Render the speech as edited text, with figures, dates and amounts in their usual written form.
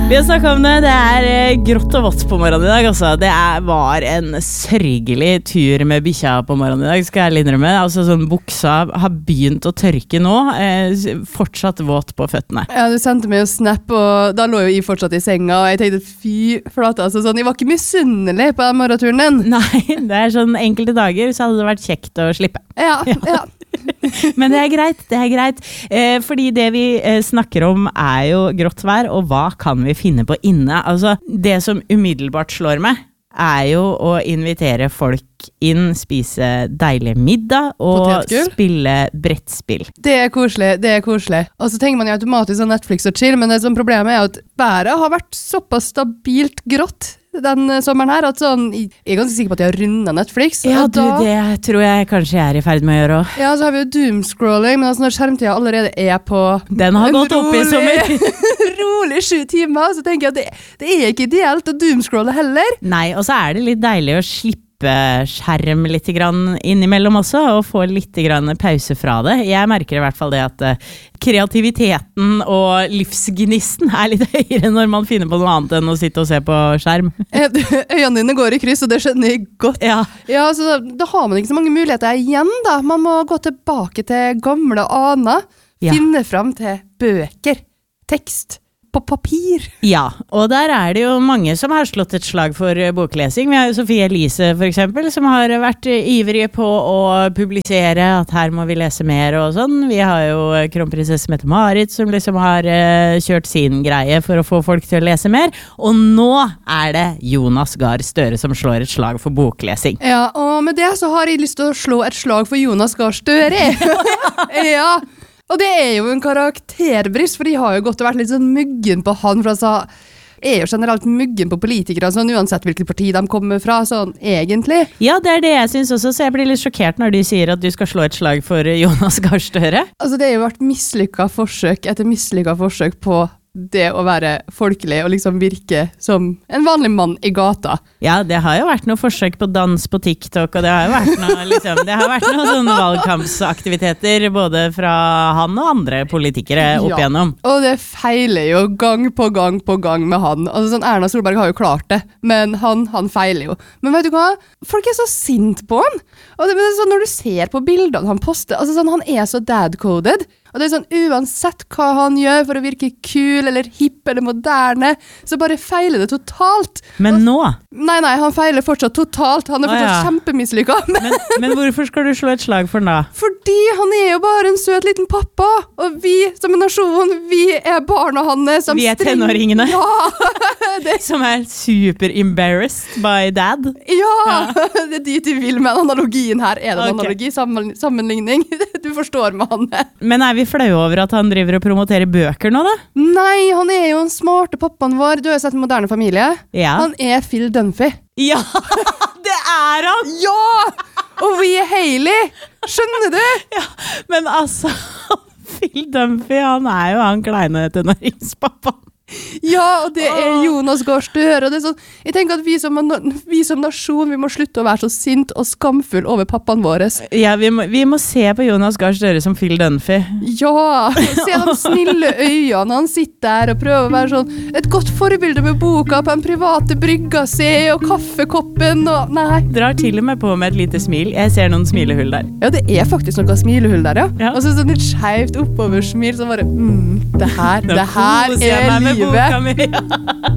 Vi har snakket om det, det grått og vått på morgenen i dag altså. Det var en sørgelig tur med bikkja på morgenen i dag, skal jeg innrømme. Altså sånn buksa har begynt å tørke nå, fortsatt våt på føttene. Ja, du sendte meg jo snap, og da lå jo jeg fortsatt i senga, og jeg tenkte, fy flate, altså sånn, jeg var ikke misunnelig på den morgenturen din. Nei, det sånn enkelte dager så hadde det vært kjekt å slippe. Ja. Men det er greit, fordi det vi snakker om jo grått vær, og hva kan vi finne på inne? Altså, det som umiddelbart slår meg, jo å invitere folk inn, spise deilig middag og spille brettspill. Det er koselig. Og så tenker man jo automatisk sånn Netflix og chill, men det som problemet at været har vært såpass stabilt grått den sommeren her, at sånn, jeg er ganske sikker på at jeg har rundet Netflix. Ja, det tror jeg kanskje jeg i ferd med å gjøre også. Ja, så har vi jo doomscrolling, men altså når skjermtida allerede på den har gått opp i sommer. Rolig 7 timer, så tenker jeg at det er ikke ideelt å doomscrolle heller. Nei, og så det litt deilig å slippe skjerm litt grann innimellom også, og få litt grann pause fra det. Jeg merker i hvert fall det at kreativiteten og livsgnisten litt høyere når man finner på noe annet enn å sitte og se på skjerm. Øynene dine går i kryss, og det skjønner jeg godt. Ja, så da har man ikke så mange muligheter igjen da. Man må gå tilbake til gamle aner, finne frem til bøker, tekst, på papir. Ja, og der det jo mange som har slått et slag for boklesing. Vi har jo Sofie Elise for eksempel, som har vært ivrige på å publisere at her må vi lese mer og sånn. Vi har jo kronprinsesse Mette-Marit som liksom har kjørt sin greie for å få folk til å lese mer. Og nå det Jonas Gahr Støre som slår et slag for boklesing. Ja, og med det så har jeg lyst til å slå et slag for Jonas Gahr Støre. Ja. Og det jo en karakterbrist, for de har jo gått og vært litt sånn myggen på han, for altså, jo generelt myggen på politikere, sånn, uansett hvilket parti de kommer fra, sånn, egentlig. Ja, det det jeg synes også, så jeg blir litt sjokkert når de sier at du skal slå et slag for Jonas Gahr Støre. Altså, det jo vært mislykket forsøk etter mislykket forsøk på det å være folkelig og liksom virke som en vanlig mann i gata. Ja, det har jo vært noen forsøk på dans på TikTok, og det har jo vært noe, liksom, det har vært noen sånne valgkampsaktiviteter både fra han og andre politikere opp igjennom. Og det feiler jo gang på gang med han. Altså, sånn, Erna Solberg har jo klart det, men han feiler jo. Men vet du hva? Folk så sint på han. Og det sånn, når du ser på bildene han poster, altså, sånn, han så dad-coded. Og det sånn, uansett hva han gjør for å virke kul, eller hipp, eller moderne, så bare feiler det totalt. Men nå? Nei, han feiler fortsatt totalt. Han fortsatt kjempemislykket. Men hvorfor skal du slå et slag for han da? Fordi han jo bare en søt liten pappa, og vi som en nasjon, vi barna hans. Vi tenåringene. Ja! Som super embarrassed by dad. Ja, det dit du vil med analogien her. Det en analogi, sammenligning? Du forstår med han. Men vi flau over at han driver og promoterer bøker nå da? Nei, han jo en smarte pappaen vår. Du har jo sett En moderne familie. Ja. Han Phil Dunphy. Ja, det han! Ja! Og vi Hailey. Skjønner du? Ja, men altså, Phil Dunphy, han jo han kleine tenåringspappa. Ja, og det Jonas Gahr Støre, og det sånn, jeg tenker at vi som nasjon, vi må slutte å være så sint og skamfull over pappaen våre. Ja, vi må se på Jonas Gahr Støre som Phil Dunphy. Ja, se de snille øynene, han sitter der og prøver å være sånn, et godt forbilde med boka på en private brygga se, og kaffekoppen, og nei. Drar til og med på med et lite smil, jeg ser noen smilehull der. Ja, det faktisk noen smilehull der, ja. Og så sånn et skjevt oppover smil, som bare, det her livet. Boka mi.